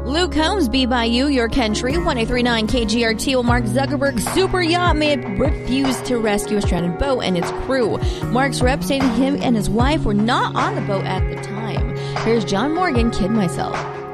Luke Combs, Be By You, Your Country, 1039 KGRT. Well, Mark Zuckerberg's super yacht may have refused to rescue a stranded boat and its crew. Mark's rep stated him and his wife were not on the boat at the time. Here's John Morgan, Kid Myself.